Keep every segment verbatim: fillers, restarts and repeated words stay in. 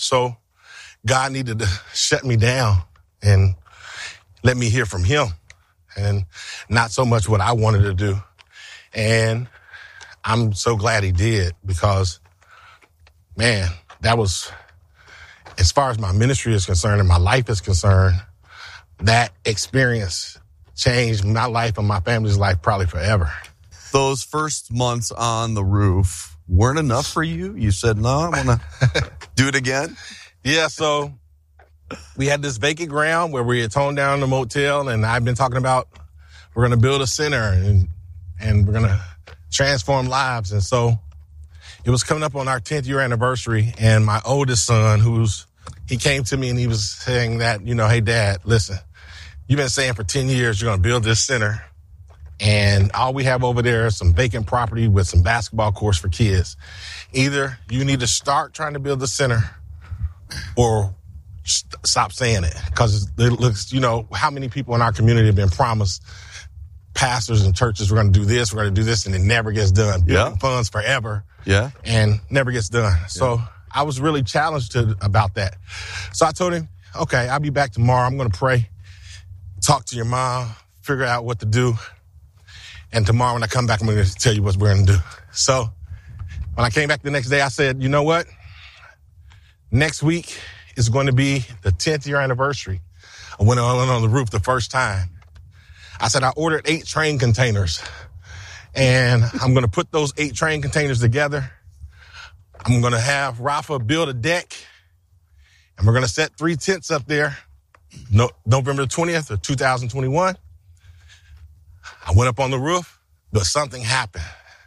So God needed to shut me down and let me hear from him and not so much what I wanted to do. And I'm so glad he did because, man, that was, as far as my ministry is concerned and my life is concerned, that experience changed my life and my family's life probably forever. Those first months on the roof weren't enough for you? You said, no, I want to do it again? Yeah, so we had this vacant ground where we had torn down the motel, and I've been talking about we're going to build a center and and we're going to transform lives. And so it was coming up on our tenth year anniversary, and my oldest son, who's, he came to me and he was saying that, you know, hey, Dad, listen, you've been saying for ten years you're going to build this center, and all we have over there is some vacant property with some basketball courts for kids. Either you need to start trying to build the center or st- stop saying it, because it looks, you know, how many people in our community have been promised pastors and churches, we're going to do this, we're going to do this, and it never gets done. Building Yeah. funds forever. Yeah. And never gets done. Yeah. So I was really challenged to, about that. So I told him, okay, I'll be back tomorrow. I'm going to pray, talk to your mom, figure out what to do. And tomorrow when I come back, I'm going to tell you what we're going to do. So when I came back the next day, I said, you know what? Next week is going to be the tenth year anniversary. I went on, on the roof the first time. I said, I ordered eight train containers, and I'm going to put those eight train containers together. I'm going to have Rafa build a deck, and we're going to set three tents up there no, November twentieth of two thousand twenty-one. I went up on the roof, but something happened.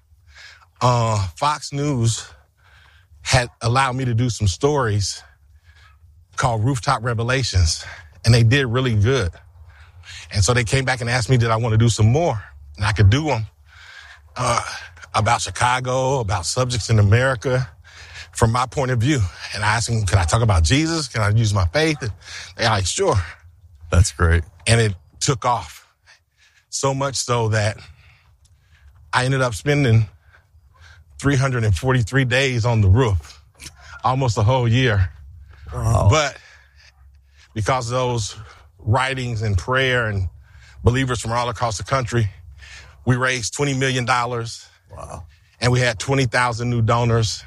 Uh, Fox News had allowed me to do some stories called Rooftop Revelations, and they did really good. And so they came back and asked me, did I want to do some more? And I could do them uh, about Chicago, about subjects in America, from my point of view. And I asked them, can I talk about Jesus? Can I use my faith? And they're like, sure. That's great. And it took off. So much so that I ended up spending three hundred forty-three days on the roof, almost a whole year. Wow. But because of those writings and prayer and believers from all across the country, we raised twenty million dollars. Wow. And we had twenty thousand new donors.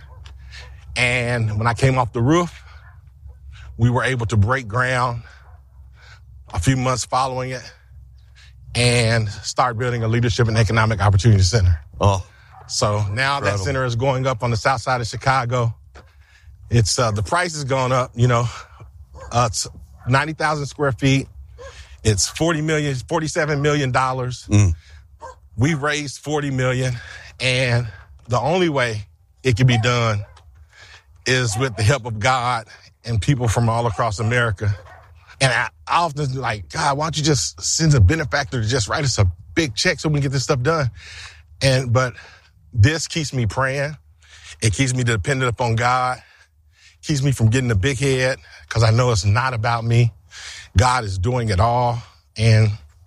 And when I came off the roof, we were able to break ground a few months following it and start building a leadership and economic opportunity center. Oh, so now incredible. That center is going up on the south side of Chicago. It's uh, the price has gone up, you know, uh, it's ninety thousand square feet. It's forty million, forty-seven million dollars. Mm. We raised forty million, and the only way it can be done is with the help of God and people from all across America. And I, I often like, God, why don't you just send a benefactor to just write us a big check so we can get this stuff done? And but this keeps me praying. It keeps me dependent upon God. Keeps me from getting a big head, because I know it's not about me. God is doing it all. And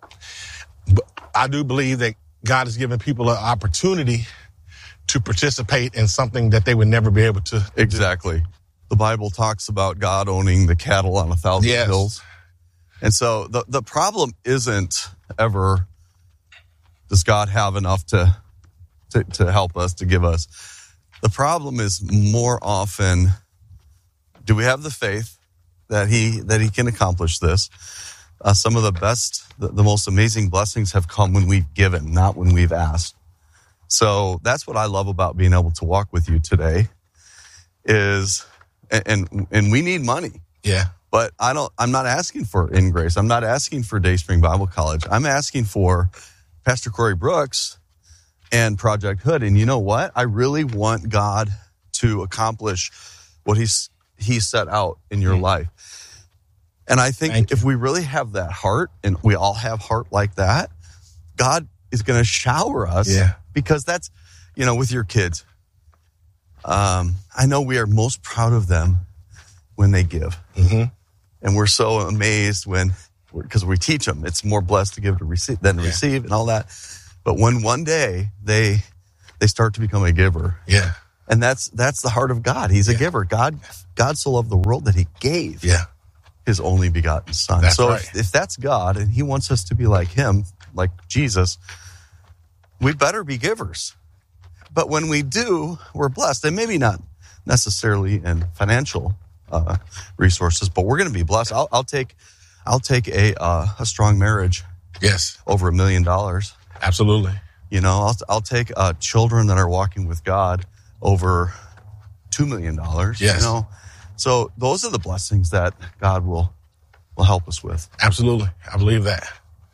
I do believe that God has given people an opportunity to participate in something that they would never be able to. Exactly. The Bible talks about God owning the cattle on a thousand Yes. hills. And so the, the problem isn't ever, does God have enough to, to, to help us, to give us? The problem is more often, do we have the faith that he that he can accomplish this? Uh, some of the best, the, the most amazing blessings have come when we've given, not when we've asked. So that's what I love about being able to walk with you today is, and and, and we need money. Yeah. But I don't, I'm not asking for In Grace. I'm not asking for Dayspring Bible College. I'm asking for Pastor Corey Brooks and Project Hood. And you know what? I really want God to accomplish what he's he set out in your mm-hmm. life. And I think if we really have that heart, and we all have heart like that, God is going to shower us. Yeah. Because that's, you know, with your kids, um, I know we are most proud of them when they give. Mm-hmm. And we're so amazed when, because we teach them, it's more blessed to give to receive than to yeah. receive and all that. But when one day they they start to become a giver, yeah, And that's that's the heart of God. He's a yeah. giver. God God so loved the world that he gave yeah. his only begotten son. That's so right. if, if that's God and he wants us to be like him, like Jesus, we better be givers. But when we do, we're blessed. And maybe not necessarily in financial uh, resources, but we're going to be blessed. I'll, I'll take I'll take a uh, a strong marriage. Yes. Over a million dollars. Absolutely. You know, I'll I'll take uh, children that are walking with God over two million dollars. Yes. You know, so those are the blessings that God will will help us with. Absolutely, I believe that.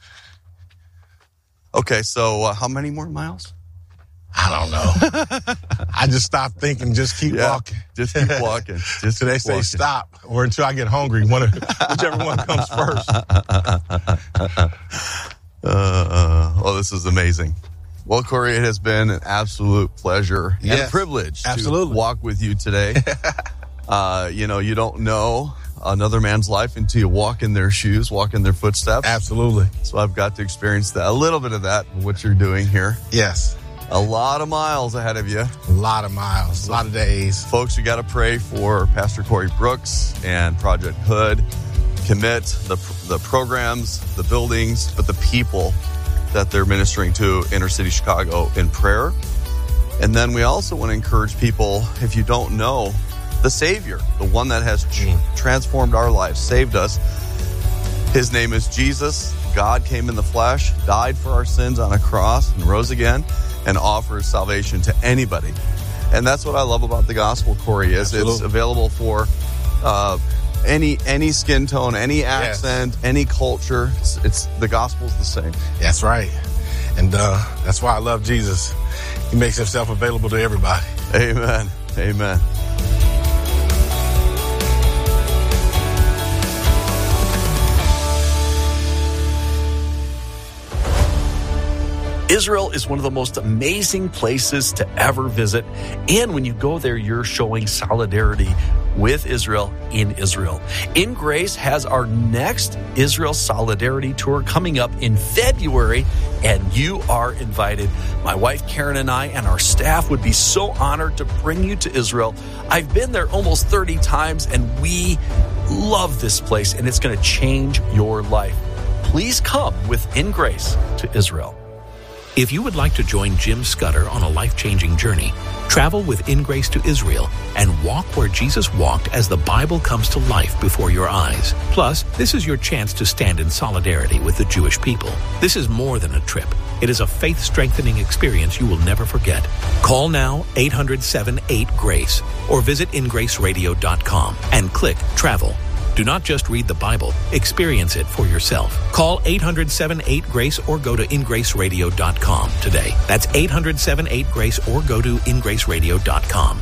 Okay, so uh, how many more miles? I don't know. I just stop thinking, just keep yeah, walking. Just keep walking. Just so they keep say walking. Stop, or until I get hungry, one of, whichever one comes first. uh, well, this is amazing. Well, Corey, it has been an absolute pleasure yes, and a privilege absolutely. to walk with you today. uh, you know, you don't know another man's life until you walk in their shoes, walk in their footsteps. Absolutely. So I've got to experience that, a little bit of that, what you're doing here. Yes. A lot of miles ahead of you. A lot of miles, a lot of days. Folks, you got to pray for Pastor Corey Brooks and Project Hood. Commit the the programs, the buildings, but the people that they're ministering to inner city Chicago in prayer. And then we also want to encourage people, if you don't know the Savior, the one that has mm. transformed our lives, saved us. His name is Jesus. God came in the flesh, died for our sins on a cross, and rose again, and offers salvation to anybody. And that's what I love about the gospel, Corey, is Absolutely. It's available for uh, any any skin tone, any accent, yes. any culture. It's, it's the gospel's the same. That's right. And uh, that's why I love Jesus. He makes himself available to everybody. Amen. Amen. Israel is one of the most amazing places to ever visit. And when you go there, you're showing solidarity with Israel in Israel. In Grace has our next Israel Solidarity Tour coming up in February, and you are invited. My wife Karen and I and our staff would be so honored to bring you to Israel. I've been there almost thirty times, and we love this place, and it's going to change your life. Please come with In Grace to Israel. If you would like to join Jim Scudder on a life-changing journey, travel with In Grace to Israel and walk where Jesus walked as the Bible comes to life before your eyes. Plus, this is your chance to stand in solidarity with the Jewish people. This is more than a trip. It is a faith-strengthening experience you will never forget. Call now eight hundred, seven eight, GRACE or visit in grace radio dot com and click Travel. Do not just read the Bible, experience it for yourself. Call eight hundred, seven eight, GRACE or go to in grace radio dot com today. That's eight hundred, seven eight, GRACE or go to in grace radio dot com.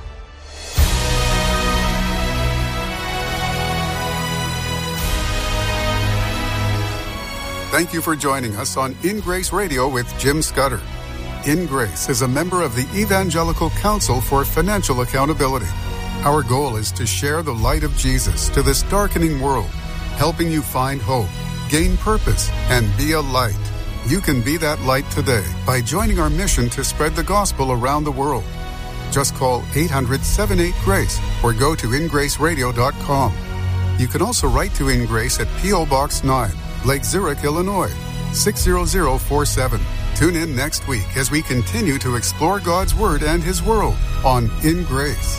Thank you for joining us on In Grace Radio with Jim Scudder. In Grace is a member of the Evangelical Council for Financial Accountability. Our goal is to share the light of Jesus to this darkening world, helping you find hope, gain purpose, and be a light. You can be that light today by joining our mission to spread the gospel around the world. Just call eight hundred, seven eight, GRACE or go to in grace radio dot com. You can also write to In Grace at P O Box nine, Lake Zurich, Illinois, six zero zero four seven. Tune in next week as we continue to explore God's Word and His world on In Grace.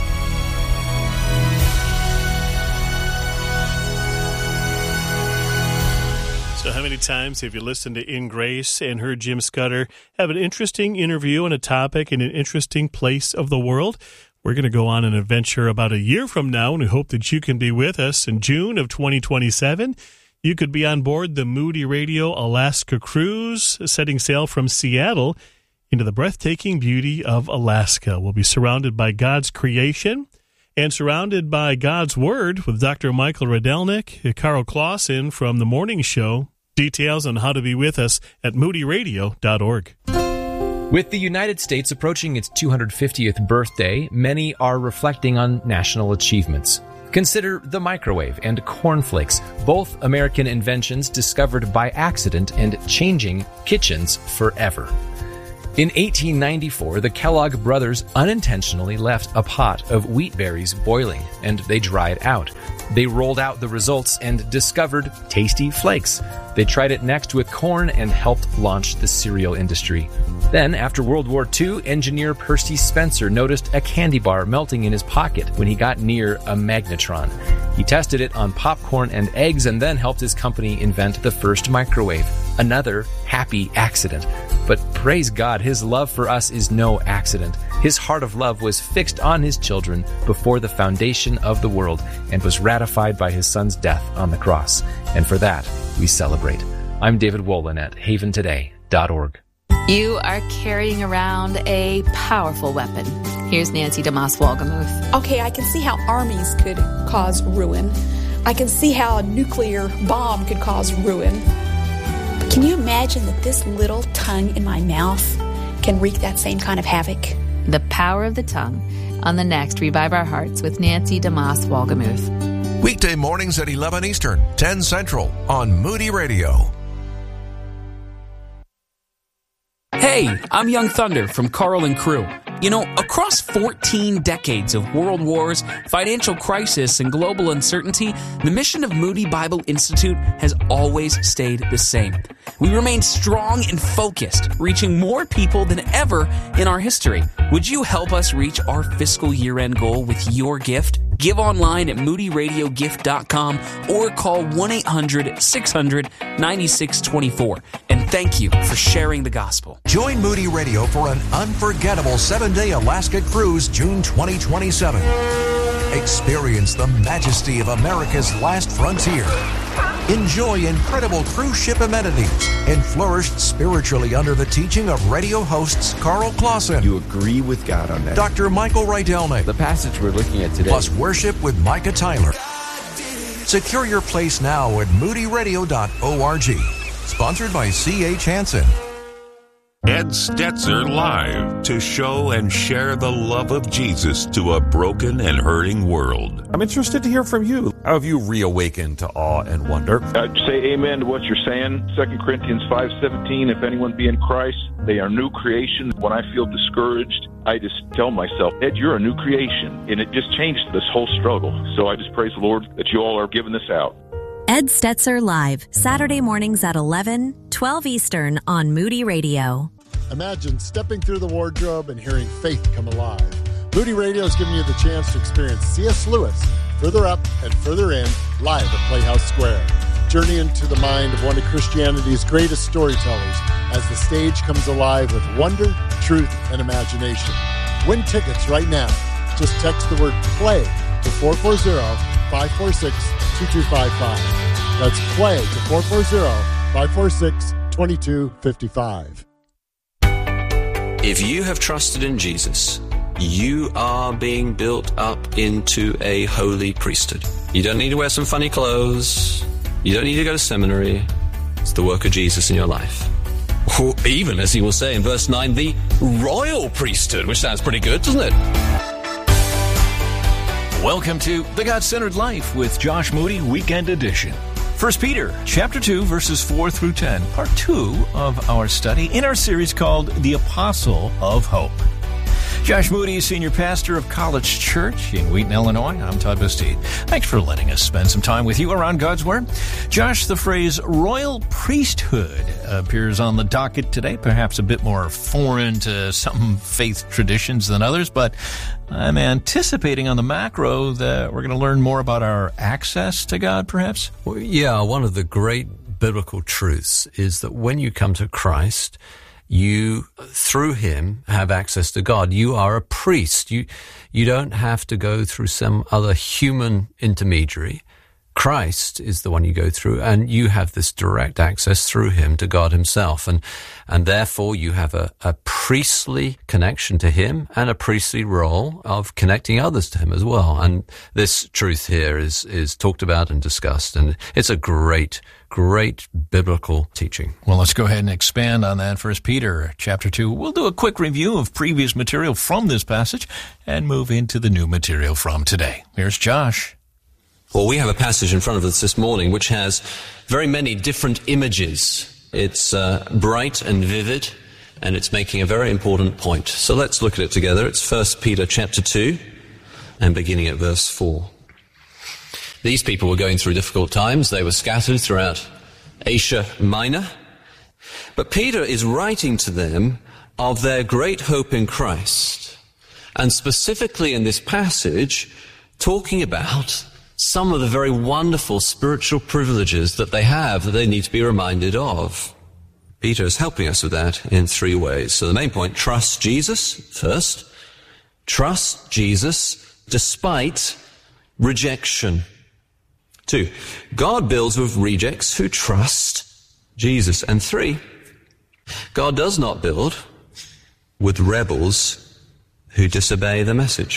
So how many times have you listened to In Grace and heard Jim Scudder have an interesting interview on a topic in an interesting place of the world? We're going to go on an adventure about a year from now, and we hope that you can be with us in June of twenty twenty-seven. You could be on board the Moody Radio Alaska Cruise, setting sail from Seattle into the breathtaking beauty of Alaska. We'll be surrounded by God's creation and surrounded by God's Word with Doctor Michael Radelnik, Carl Clausen from The Morning Show. Details on how to be with us at moody radio dot org. With the United States approaching its two hundred fiftieth birthday, many are reflecting on national achievements. Consider the microwave and cornflakes, both American inventions discovered by accident and changing kitchens forever. In eighteen ninety-four, the Kellogg brothers unintentionally left a pot of wheat berries boiling, and they dried out. They rolled out the results and discovered Tasty Flakes. They tried it next with corn and helped launch the cereal industry. Then, after World War Two, engineer Percy Spencer noticed a candy bar melting in his pocket when he got near a magnetron. He tested it on popcorn and eggs and then helped his company invent the first microwave. Another happy accident. But praise God, his love for us is no accident. His heart of love was fixed on his children before the foundation of the world and was ratified by his son's death on the cross. And for that, we celebrate. I'm David Wolin at haven today dot org. You are carrying around a powerful weapon. Here's Nancy DeMoss Wolgemuth. Okay, I can see how armies could cause ruin. I can see how a nuclear bomb could cause ruin. But can you imagine that this little tongue in my mouth can wreak that same kind of havoc? The power of the tongue on the next Revive Our Hearts with Nancy DeMoss Wolgemuth. Weekday mornings at eleven Eastern, ten Central on Moody Radio. Hey, I'm Young Thunder from Carl and Crew. You know, across fourteen decades of world wars, financial crisis, and global uncertainty, the mission of Moody Bible Institute has always stayed the same. We remain strong and focused, reaching more people than ever in our history. Would you help us reach our fiscal year-end goal with your gift? Give online at moody radio gift dot com or call one eight hundred six hundred nine six two four. And thank you for sharing the gospel. Join Moody Radio for an unforgettable seven-day Alaska cruise June twenty twenty-seven. Experience the majesty of America's last frontier. Enjoy incredible cruise ship amenities and flourish spiritually under the teaching of radio hosts Carl Clausen. You agree with God on that. Doctor Michael Rydelnik. The passage we're looking at today. Plus worship with Micah Tyler. Secure your place now at moody radio dot org. Sponsored by C H Hansen. Ed Stetzer Live, to show and share the love of Jesus to a broken and hurting world. I'm interested to hear from you. How have you reawakened to awe and wonder? I'd say amen to what you're saying. Second Corinthians five seventeen, if anyone be in Christ, they are new creation. When I feel discouraged, I just tell myself, Ed, you're a new creation. And it just changed this whole struggle. So I just praise the Lord that you all are giving this out. Ed Stetzer Live, Saturday mornings at eleven, twelve Eastern on Moody Radio. Imagine stepping through the wardrobe and hearing faith come alive. Moody Radio is giving you the chance to experience C S Lewis, Further Up and Further In, live at Playhouse Square. Journey into the mind of one of Christianity's greatest storytellers as the stage comes alive with wonder, truth, and imagination. Win tickets right now. Just text the word PLAY to four four zero, five four six, two two five five. That's PLAY to four four zero, five four six, two two five five. If you have trusted in Jesus, you are being built up into a holy priesthood. You don't need to wear some funny clothes. You don't need to go to seminary. It's the work of Jesus in your life. Or even, as he will say in verse nine, the royal priesthood, which sounds pretty good, doesn't it? Welcome to The God-Centered Life with Josh Moody Weekend Edition. First Peter, chapter two, verses four through ten, part two of our study in our series called The Apostle of Hope. Josh Moody, senior pastor of College Church in Wheaton, Illinois. I'm Todd Bastide. Thanks for letting us spend some time with you around God's Word. Josh, the phrase royal priesthood appears on the docket today, perhaps a bit more foreign to some faith traditions than others, but I'm anticipating on the macro that we're going to learn more about our access to God, perhaps? Well, yeah, one of the great biblical truths is that when you come to Christ, you, through him, have access to God. You are a priest. You, you don't have to go through some other human intermediary. Christ is the one you go through, and you have this direct access through him to God himself. And, and therefore you have a, a priestly connection to him and a priestly role of connecting others to him as well. And this truth here is, is talked about and discussed, and it's a great, great biblical teaching. Well, let's go ahead and expand on that. First Peter chapter two. We'll do a quick review of previous material from this passage and move into the new material from today. Here's Josh. Well, we have a passage in front of us this morning which has very many different images. It's uh, bright and vivid, and it's making a very important point. So let's look at it together. It's First Peter chapter two, and beginning at verse four. These people were going through difficult times. They were scattered throughout Asia Minor. But Peter is writing to them of their great hope in Christ, and specifically in this passage, talking about some of the very wonderful spiritual privileges that they have that they need to be reminded of. Peter is helping us with that in three ways. So the main point, trust Jesus first. Trust Jesus despite rejection. Two, God builds with rejects who trust Jesus. And three, God does not build with rebels who disobey the message.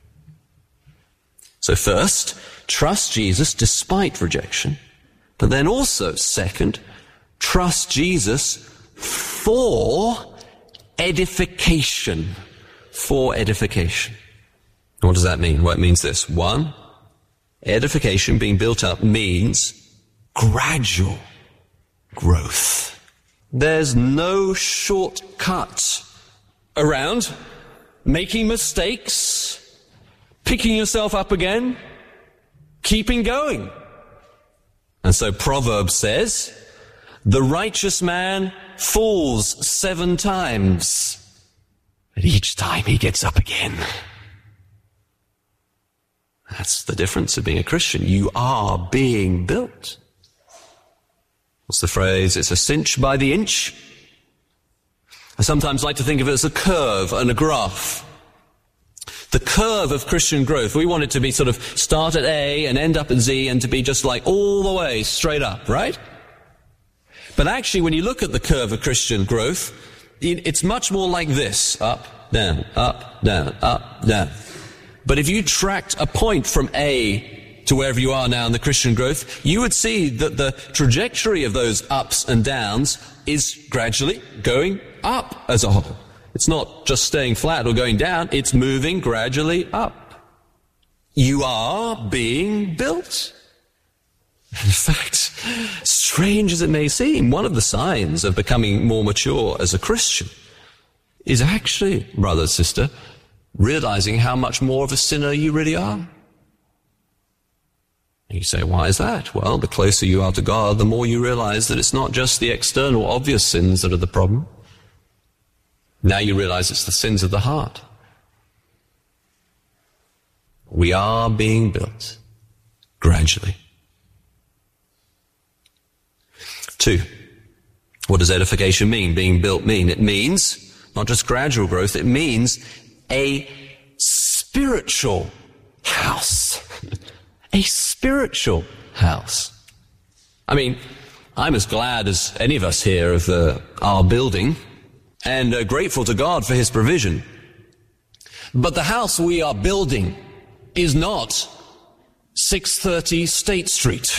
So first, trust Jesus despite rejection. But then also, second, trust Jesus for edification. For edification. What does that mean? Well, it means this. One, edification, being built up, means gradual growth. There's no shortcut around making mistakes, picking yourself up again, keeping going. And so Proverbs says, the righteous man falls seven times, but each time he gets up again. That's the difference of being a Christian. You are being built. What's the phrase? It's a cinch by the inch. I sometimes like to think of it as a curve and a graph. The curve of Christian growth, we want it to be sort of start at A and end up at Z and to be just like all the way straight up, right? But actually, when you look at the curve of Christian growth, it's much more like this. Up, down, up, down, up, down. But if you tracked a point from A to wherever you are now in the Christian growth, you would see that the trajectory of those ups and downs is gradually going up as a whole. It's not just staying flat or going down, it's moving gradually up. You are being built. In fact, strange as it may seem, one of the signs of becoming more mature as a Christian is actually, brother, sister, realizing how much more of a sinner you really are. And you say, why is that? Well, the closer you are to God, the more you realize that it's not just the external obvious sins that are the problem. Now you realize it's the sins of the heart. We are being built gradually. Two, what does edification mean? Being built mean? It means not just gradual growth, it means a spiritual house. A spiritual house. I mean, I'm as glad as any of us here of uh, our building and uh, grateful to God for His provision. But the house we are building is not six thirty State Street.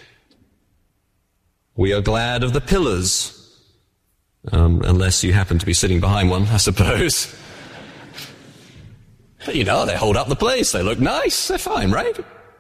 We are glad of the pillars, um, unless you happen to be sitting behind one, I suppose. But, you know, they hold up the place. They look nice. They're fine, right?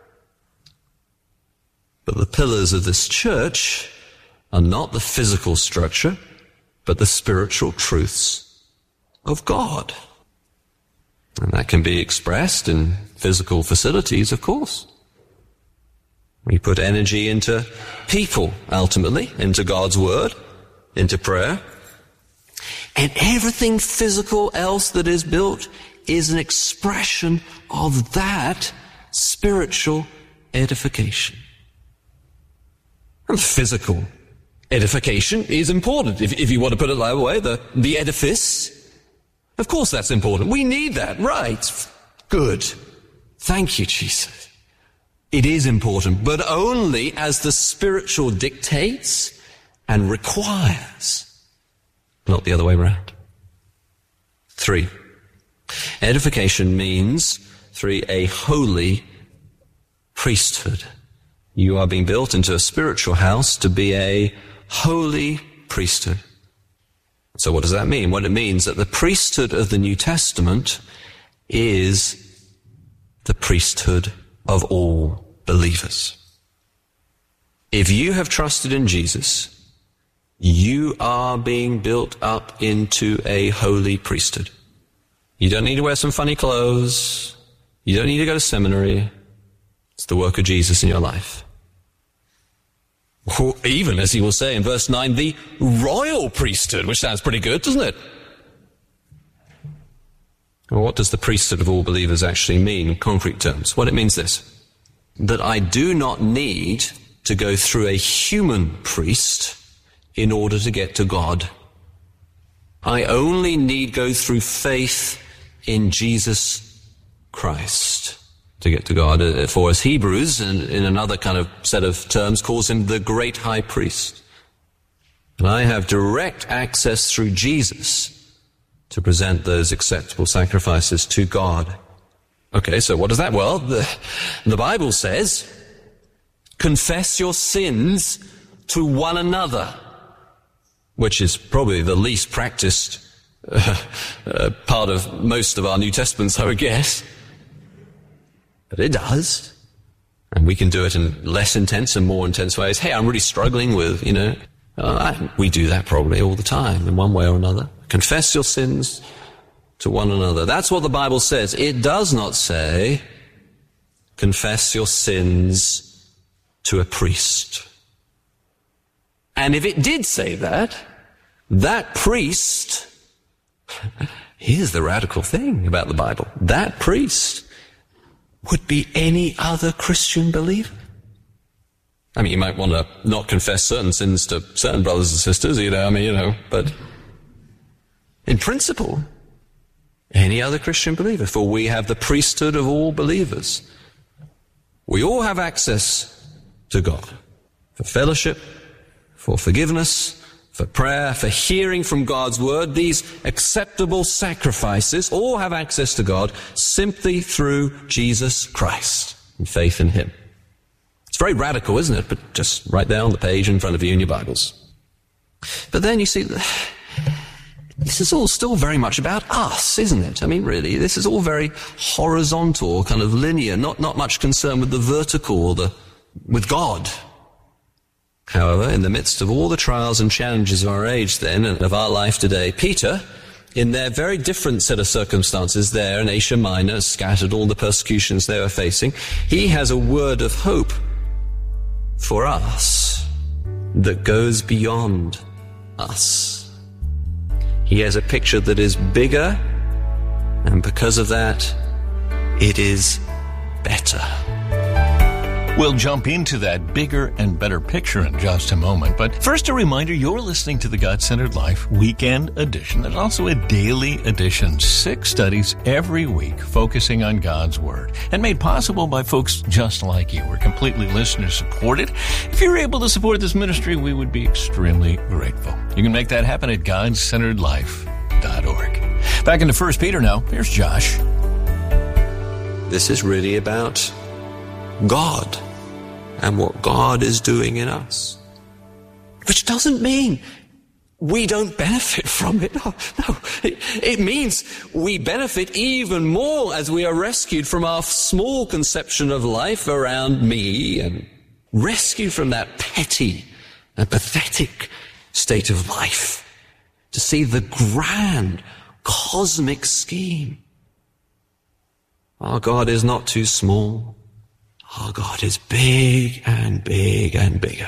But the pillars of this church are not the physical structure, but the spiritual truths of God. And that can be expressed in physical facilities, of course. We put energy into people, ultimately, into God's Word, into prayer. And everything physical else that is built is an expression of that spiritual edification. And physical edification is important. If, if you want to put it that way, the, the edifice, of course that's important. We need that, right? Good. Thank you, Jesus. It is important, but only as the spiritual dictates and requires, not the other way around. Three, edification means, three, a holy priesthood. You are being built into a spiritual house to be a holy priesthood. So what does that mean? Well, it means that the priesthood of the New Testament is the priesthood of all believers. If you have trusted in Jesus, You are being built up into a holy priesthood. You don't need to wear some funny clothes. You don't need to go to seminary. It's the work of Jesus in your life. Or even, as he will say in verse nine, the royal priesthood, which sounds pretty good, doesn't it? Well, what does the priesthood of all believers actually mean in concrete terms? Well, it means this, that I do not need to go through a human priest in order to get to God. I only need go through faith in Jesus Christ to get to God. For as Hebrews, in, in another kind of set of terms, calls him the great high priest. And I have direct access through Jesus to present those acceptable sacrifices to God. Okay, so what is that? Well, the, the Bible says, confess your sins to one another, which is probably the least practiced uh, uh, part of most of our New Testaments, I would guess. But it does. And we can do it in less intense and more intense ways. Hey, I'm really struggling with, you know, uh, I, we do that probably all the time in one way or another. Confess your sins to one another. That's what the Bible says. It does not say, confess your sins to a priest. And if it did say that, that priest, here's the radical thing about the Bible, that priest would be any other Christian believer. I mean, you might want to not confess certain sins to certain brothers and sisters, you know, I mean, you know, but in principle, any other Christian believer, for we have the priesthood of all believers. We all have access to God for fellowship, for forgiveness, for prayer, for hearing from God's word. These acceptable sacrifices all have access to God simply through Jesus Christ and faith in him. It's very radical, isn't it? But just right there on the page in front of you in your Bibles. But then you see, this is all still very much about us, isn't it? I mean, really, this is all very horizontal, kind of linear, not, not much concern with the vertical or the, with God. However, in the midst of all the trials and challenges of our age then, and of our life today, Peter, in their very different set of circumstances there in Asia Minor, scattered all the persecutions they were facing, he has a word of hope for us that goes beyond us. He has a picture that is bigger, and because of that, it is better. We'll jump into that bigger and better picture in just a moment. But first, a reminder, you're listening to the God-Centered Life Weekend Edition. There's also a daily edition, six studies every week focusing on God's Word, and made possible by folks just like you. We're completely listener-supported. If you're able to support this ministry, we would be extremely grateful. You can make that happen at god centered life dot org. Back into First Peter now. Here's Josh. This is really about God and what God is doing in us. Which doesn't mean we don't benefit from it. No, no. It, it means we benefit even more as we are rescued from our small conception of life around me and rescued from that petty and pathetic state of life to see the grand cosmic scheme. Our God is not too small. Our God is big and big and bigger.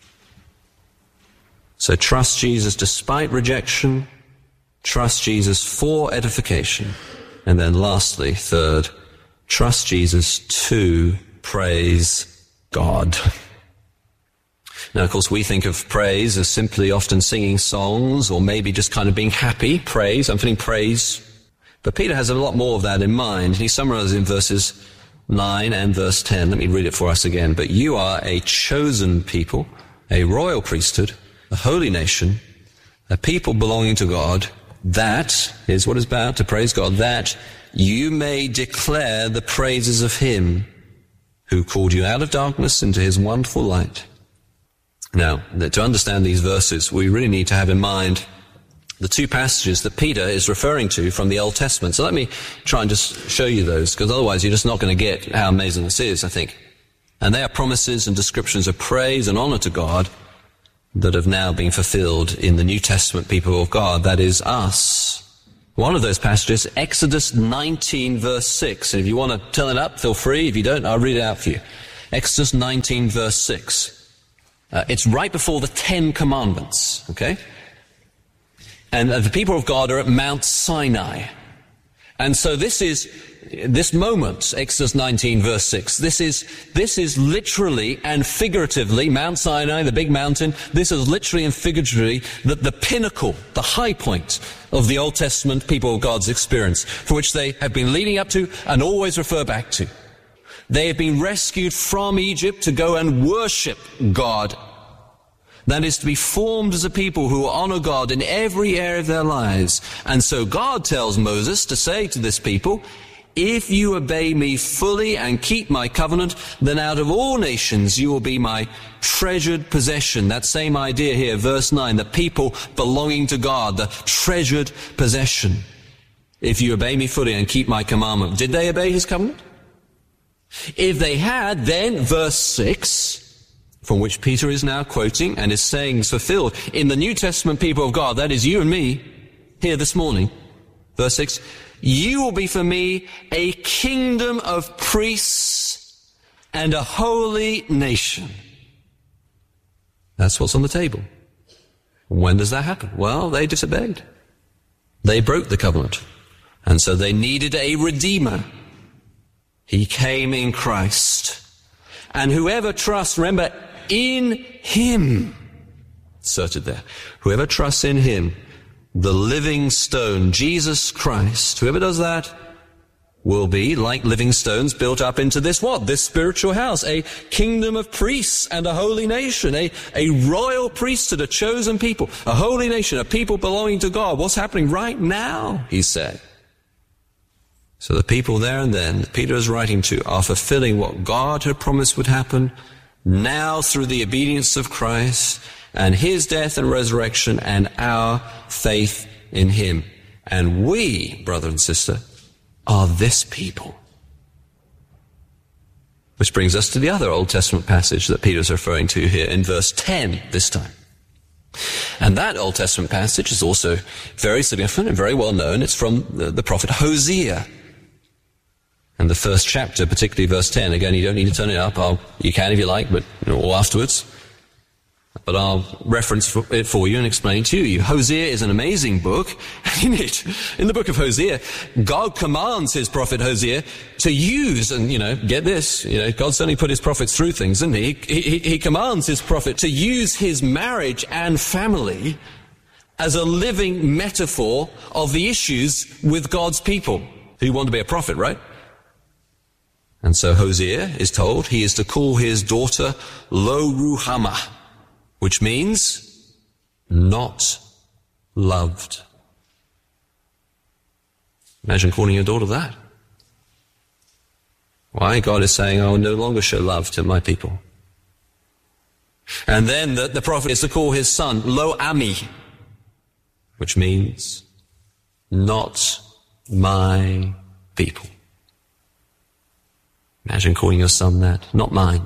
So trust Jesus despite rejection. Trust Jesus for edification. And then lastly, third, trust Jesus to praise God. Now, of course, we think of praise as simply often singing songs or maybe just kind of being happy. Praise, I'm feeling praise. But Peter has a lot more of that in mind. He summarizes in verses nine and verse ten. Let me read it for us again. But you are a chosen people, a royal priesthood, a holy nation, a people belonging to God, that, here's what it's about, to praise God, that you may declare the praises of him who called you out of darkness into his wonderful light. Now, to understand these verses, we really need to have in mind the two passages that Peter is referring to from the Old Testament. So let me try and just show you those, because otherwise you're just not going to get how amazing this is, I think. And they are promises and descriptions of praise and honor to God that have now been fulfilled in the New Testament people of God, that is us. One of those passages, Exodus nineteen, verse six. And if you want to turn it up, feel free. If you don't, I'll read it out for you. Exodus nineteen, verse six. Uh, it's right before the Ten Commandments, okay? And uh, the people of God are at Mount Sinai. And so this is, this moment, Exodus nineteen, verse six, this is, this is literally and figuratively, Mount Sinai, the big mountain, this is literally and figuratively the, the pinnacle, the high point of the Old Testament people of God's experience, for which they have been leading up to and always refer back to. They have been rescued from Egypt to go and worship God. That is, to be formed as a people who honor God in every area of their lives. And so God tells Moses to say to this people, if you obey me fully and keep my covenant, then out of all nations you will be my treasured possession. That same idea here, verse nine, the people belonging to God, the treasured possession. If you obey me fully and keep my commandment. Did they obey his covenant? If they had, then verse six, from which Peter is now quoting and is saying is fulfilled in the New Testament people of God, that is you and me, here this morning, verse six, you will be for me a kingdom of priests and a holy nation. That's what's on the table. When does that happen? Well, they disobeyed. They broke the covenant. And so they needed a redeemer. He came in Christ. And whoever trusts, remember, in him, inserted there, whoever trusts in him, the living stone, Jesus Christ, whoever does that will be, like living stones, built up into this what? This spiritual house, a kingdom of priests and a holy nation, a, a royal priesthood, a chosen people, a holy nation, a people belonging to God. What's happening right now, he said. So the people there and then that Peter is writing to are fulfilling what God had promised would happen now through the obedience of Christ and his death and resurrection and our faith in him. And we, brother and sister, are this people. Which brings us to the other Old Testament passage that Peter's referring to here in verse ten this time. And that Old Testament passage is also very significant and very well known. It's from the, the prophet Hosea. And the first chapter, particularly verse ten, again, you don't need to turn it up. I'll, you can if you like, but you know, or afterwards. But I'll reference it for you and explain it to you. Hosea is an amazing book. In it, in the book of Hosea, God commands his prophet Hosea to use, and you know, get this, you know, God certainly put his prophets through things, didn't he? He, he, he commands his prophet to use his marriage and family as a living metaphor of the issues with God's people who want to be a prophet, right? And so Hosea is told he is to call his daughter Lo Ruhamah, which means not loved. Imagine calling your daughter that. Why? God is saying, I will no longer show love to my people. And then the, the prophet is to call his son Lo Ami, which means not my people. Imagine calling your son that. Not mine.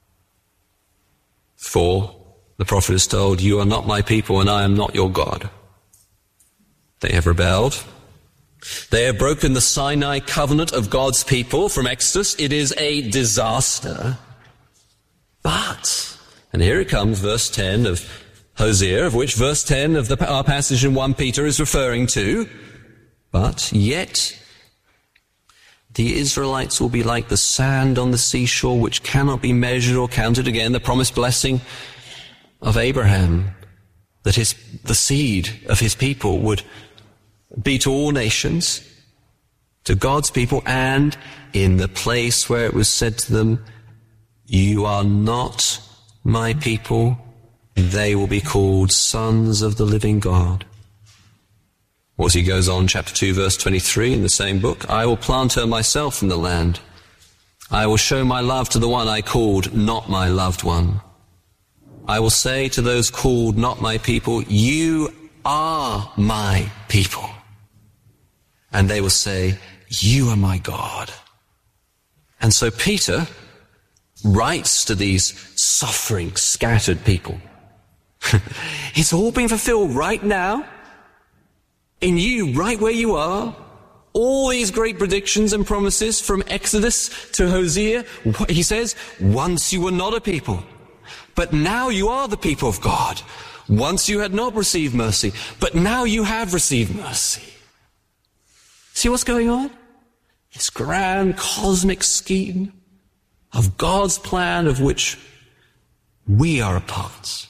For the prophet is told, you are not my people and I am not your God. They have rebelled. They have broken the Sinai covenant of God's people from Exodus. It is a disaster. But, and here it comes, verse ten of Hosea, of which verse ten of the, our passage in First Peter is referring to. But yet, the Israelites will be like the sand on the seashore, which cannot be measured or counted. Again, the promised blessing of Abraham, that his, the seed of his people would be to all nations, to God's people, and in the place where it was said to them, you are not my people, they will be called sons of the living God. Or as he goes on, chapter two, verse twenty-three in the same book, I will plant her myself in the land. I will show my love to the one I called not my loved one. I will say to those called not my people, you are my people. And they will say, you are my God. And so Peter writes to these suffering, scattered people. It's all being fulfilled right now, in you, right where you are. All these great predictions and promises from Exodus to Hosea, he says, once you were not a people, but now you are the people of God. Once you had not received mercy, but now you have received mercy. See what's going on? This grand cosmic scheme of God's plan of which we are a part.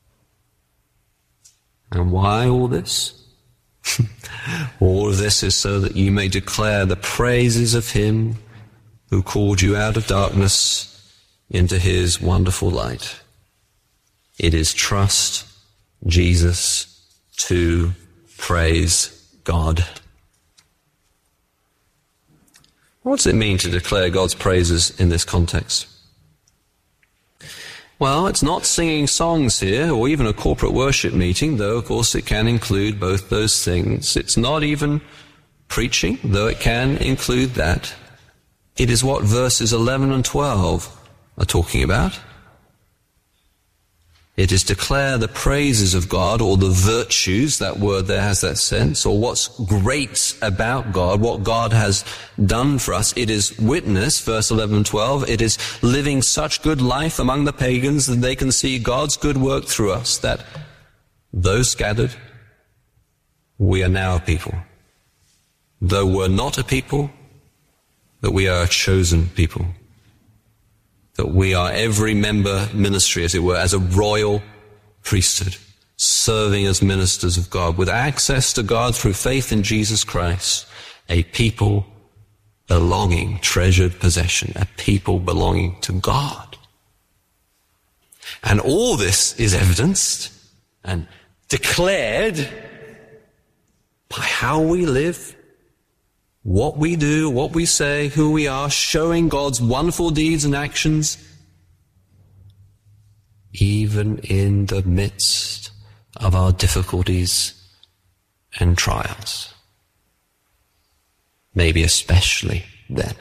And why all this? All of this is so that you may declare the praises of him who called you out of darkness into his wonderful light. It is trust Jesus to praise God. What does it mean to declare God's praises in this context? Well, it's not singing songs here, or even a corporate worship meeting, though of course it can include both those things. It's not even preaching, though it can include that. It is what verses eleven and twelve are talking about. It is declare the praises of God, or the virtues, that word there has that sense, or what's great about God, what God has done for us. It is witness, verse eleven and twelve. It is living such good life among the pagans that they can see God's good work through us, that though scattered, we are now a people. Though we're not a people, that we are a chosen people. That we are every member ministry, as it were, as a royal priesthood, serving as ministers of God, with access to God through faith in Jesus Christ, a people belonging, treasured possession, a people belonging to God. And all this is evidenced and declared by how we live, what we do, what we say, who we are, showing God's wonderful deeds and actions, even in the midst of our difficulties and trials. Maybe especially then.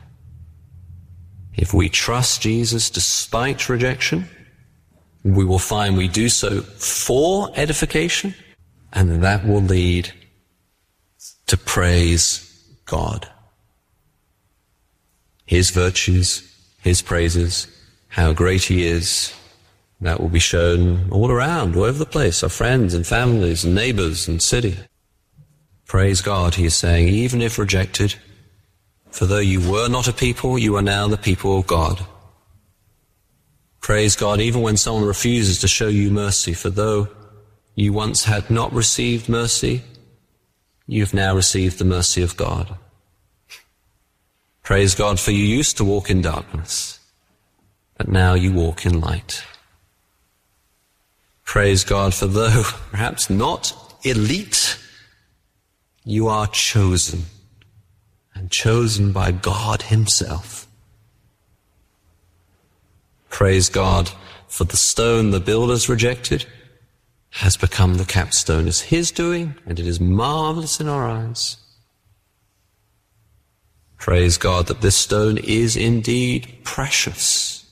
If we trust Jesus despite rejection, we will find we do so for edification, and that will lead to praise God. His virtues, his praises, how great he is, that will be shown all around, all over the place, our friends and families and neighbors and city. Praise God, he is saying, even if rejected, for though you were not a people, you are now the people of God. Praise God, even when someone refuses to show you mercy, for though you once had not received mercy, you've now received the mercy of God. Praise God, for you used to walk in darkness, but now you walk in light. Praise God, for though perhaps not elite, you are chosen, and chosen by God himself. Praise God, for the stone the builders rejected has become the capstone. It's his doing, and it is marvelous in our eyes. Praise God that this stone is indeed precious.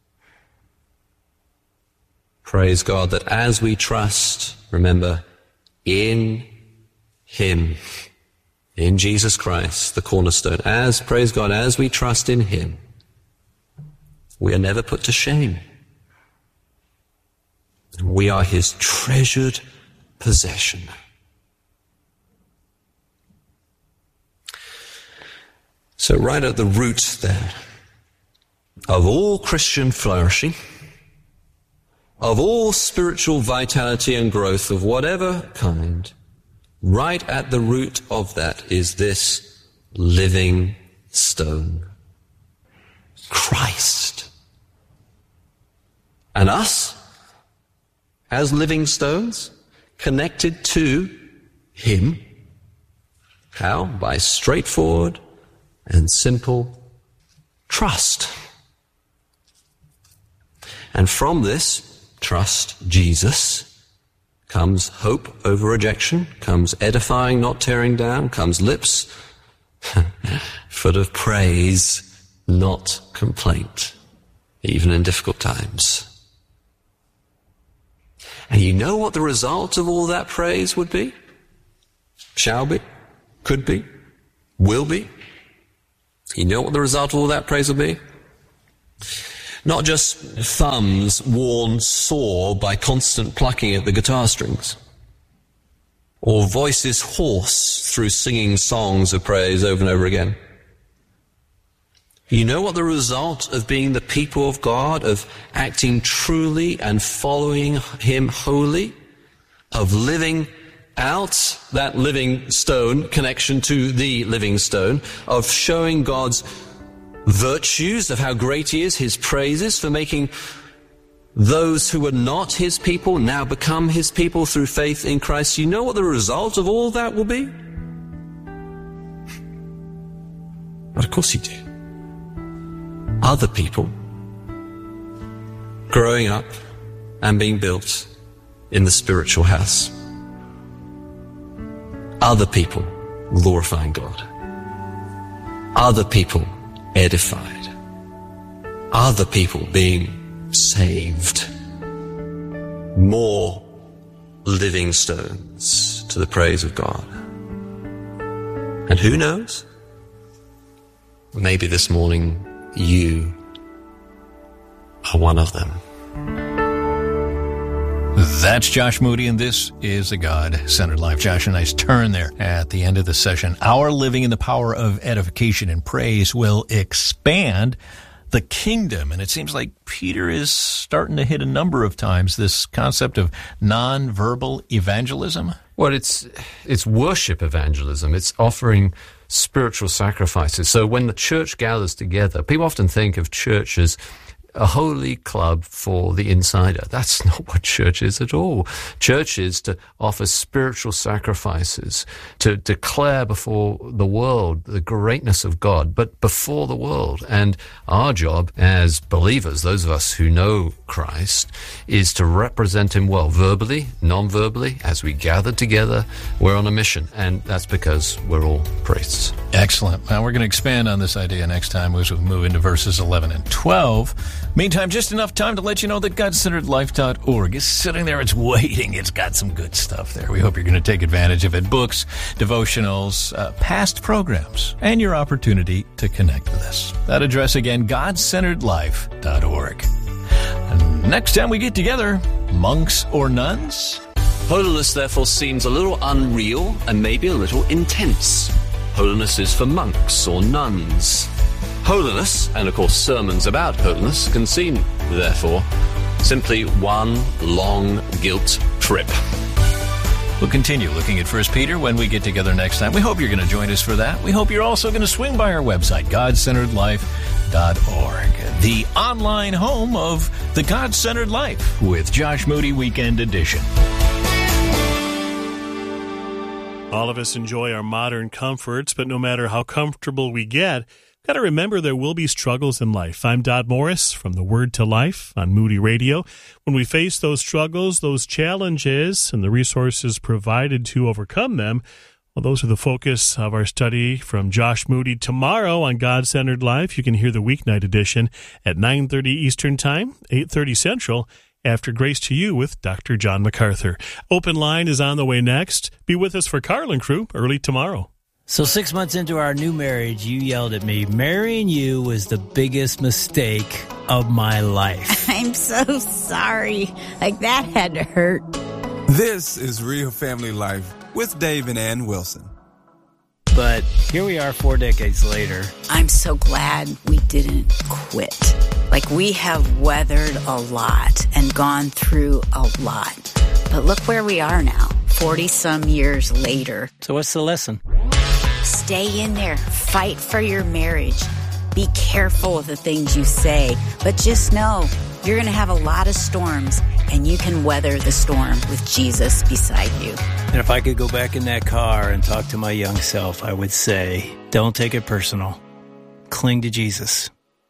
Praise God that as we trust, remember, in him, in Jesus Christ, the cornerstone, as, praise God, as we trust in him, we are never put to shame. We are his treasured possession. So right at the root there of all Christian flourishing, of all spiritual vitality and growth of whatever kind, right at the root of that is this living stone, Christ. And us, as living stones, connected to him. How? By straightforward and simple trust. And from this trust Jesus comes hope over rejection, comes edifying, not tearing down, comes lips full of praise, not complaint, even in difficult times. And you know what the result of all that praise would be? Shall be, could be, will be. You know what the result of all that praise will be? Not just thumbs worn sore by constant plucking at the guitar strings, or voices hoarse through singing songs of praise over and over again. You know what the result of being the people of God, of acting truly and following Him wholly, of living out that living stone connection to the living stone, of showing God's virtues, of how great He is, His praises for making those who were not His people now become His people through faith in Christ. You know what the result of all that will be? But of course you do. Other people growing up and being built in the spiritual house. Other people glorifying God. Other people edified. Other people being saved. More living stones to the praise of God. And who knows? Maybe this morning you are one of them. That's Josh Moody, and this is a God-Centered Life. Josh, a nice turn there at the end of the session. Our living in the power of edification and praise will expand the kingdom. And it seems like Peter is starting to hit a number of times this concept of non-verbal evangelism. Well, it's it's worship evangelism. It's offering spiritual sacrifices. So when the church gathers together, people often think of church as a holy club for the insider. That's not what church is at all. Church is to offer spiritual sacrifices, to declare before the world the greatness of God, but before the world. And our job as believers, those of us who know Christ, is to represent Him well, verbally, non-verbally. As we gather together, we're on a mission, and that's because we're all priests. Excellent. Now, we're going to expand on this idea next time as we move into verses eleven and twelve. Meantime, just enough time to let you know that God Centered Life dot org is sitting there. It's waiting. It's got some good stuff there. We hope you're going to take advantage of it. Books, devotionals, uh, past programs, and your opportunity to connect with us. That address again, God Centered Life dot org. And next time we get together, monks or nuns? Holiness, therefore, seems a little unreal and maybe a little intense. Holiness is for monks or nuns. Holiness, and of course sermons about holiness, can seem, therefore, simply one long guilt trip. We'll continue looking at First Peter when we get together next time. We hope you're going to join us for that. We hope you're also going to swing by our website, God Centered Life dot org, the online home of the God-Centered Life with Josh Moody Weekend Edition. All of us enjoy our modern comforts, but no matter how comfortable we get, got to remember there will be struggles in life. I'm Dodd Morris from The Word to Life on Moody Radio. When we face those struggles, those challenges, and the resources provided to overcome them, well, those are the focus of our study from Josh Moody. Tomorrow on God-Centered Life, you can hear the weeknight edition at nine thirty Eastern Time, eight thirty Central, after Grace to You with Doctor John MacArthur. Open Line is on the way next. Be with us for Carl and Crew early tomorrow. So six months into our new marriage, you yelled at me, marrying you was the biggest mistake of my life. I'm so sorry. Like, that had to hurt. This is Real Family Life with Dave and Ann Wilson. But here we are four decades later. I'm so glad we didn't quit. Like, we have weathered a lot and gone through a lot. But look where we are now, forty-some years later. So what's the lesson? Stay in there. Fight for your marriage. Be careful of the things you say. But just know you're going to have a lot of storms, and you can weather the storm with Jesus beside you. And if I could go back in that car and talk to my young self, I would say, don't take it personal. Cling to Jesus.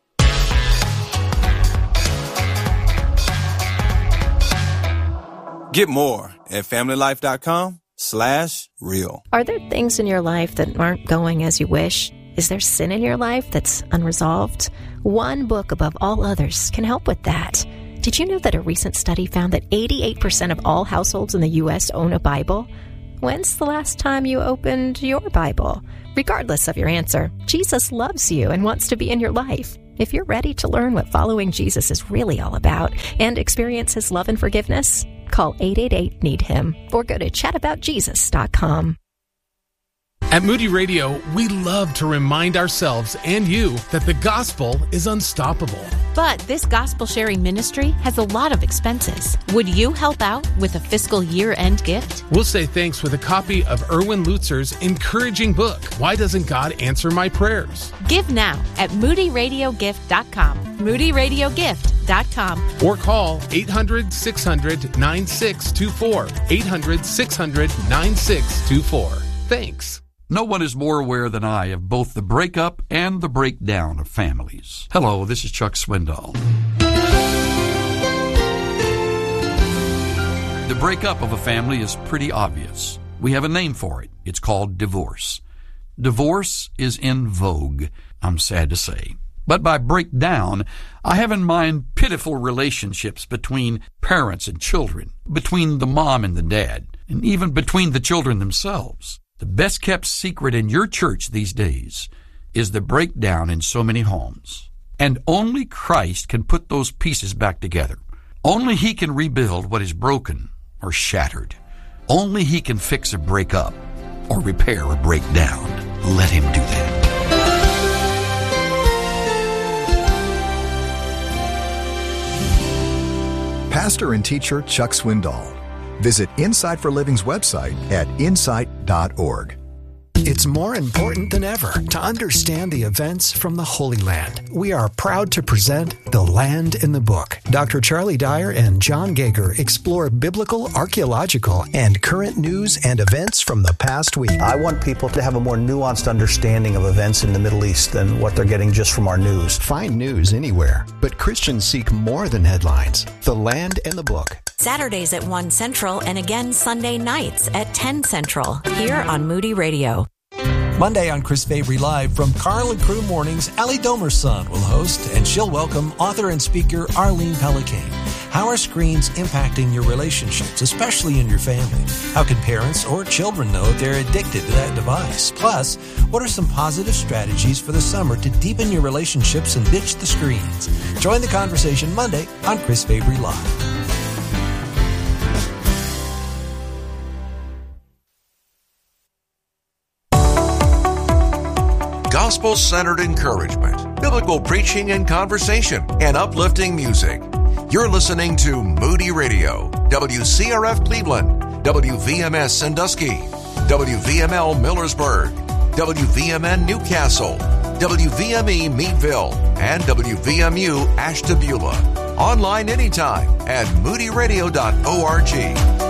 Get more at family life dot com slash real. Are there things in your life that aren't going as you wish? Is there sin in your life that's unresolved? One book above all others can help with that. Did you know that a recent study found that eighty-eight percent of all households in the U S own a Bible? When's the last time you opened your Bible? Regardless of your answer, Jesus loves you and wants to be in your life. If you're ready to learn what following Jesus is really all about and experience His love and forgiveness, call eight eight eight, need him or go to chat about jesus dot com. At Moody Radio, we love to remind ourselves and you that the gospel is unstoppable. But this gospel sharing ministry has a lot of expenses. Would you help out with a fiscal year-end gift? We'll say thanks with a copy of Erwin Lutzer's encouraging book, Why Doesn't God Answer My Prayers? Give now at moody radio gift dot com. moody radio gift dot com. Or call eight hundred, six hundred, nine six two four. eight hundred, six hundred, nine six two four. Thanks. No one is more aware than I of both the breakup and the breakdown of families. Hello, this is Chuck Swindoll. The breakup of a family is pretty obvious. We have a name for it. It's called divorce. Divorce is in vogue, I'm sad to say. But by breakdown, I have in mind pitiful relationships between parents and children, between the mom and the dad, and even between the children themselves. The best-kept secret in your church these days is the breakdown in so many homes. And only Christ can put those pieces back together. Only He can rebuild what is broken or shattered. Only He can fix a breakup or repair a breakdown. Let Him do that. Pastor and teacher Chuck Swindoll. Visit Insight for Living's website at insight dot org. It's more important than ever to understand the events from the Holy Land. We are proud to present The Land in the Book. Doctor Charlie Dyer and John Gager explore biblical, archaeological, and current news and events from the past week. I want people to have a more nuanced understanding of events in the Middle East than what they're getting just from our news. Find news anywhere, but Christians seek more than headlines. The Land in the Book. Saturdays at one Central and again Sunday nights at ten Central here on Moody Radio. Monday on Chris Fabry Live from Carl and Crew Mornings, Allie Domer's son will host, and she'll welcome author and speaker Arlene Pellicane. How are screens impacting your relationships, especially in your family? How can parents or children know if they're addicted to that device? Plus, what are some positive strategies for the summer to deepen your relationships and ditch the screens? Join the conversation Monday on Chris Fabry Live. Gospel-centered encouragement, biblical preaching and conversation, and uplifting music. You're listening to Moody Radio, W C R F Cleveland, W V M S Sandusky, W V M L Millersburg, W V M N Newcastle, W V M E Meadville, and W V M U Ashtabula. Online anytime at moody radio dot org.